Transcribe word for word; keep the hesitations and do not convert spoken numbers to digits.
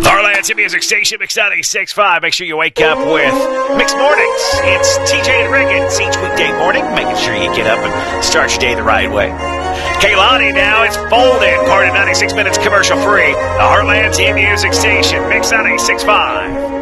Heartland's music station, Mix ninety-six point five. Make sure you wake up with Mixed Mornings. It's T J and Riggins each weekday morning, making sure you get up and start your day the right way. Kaylani now, it's folded. Part of ninety-six minutes commercial free. The Heartland's music station, Mix ninety-six point five.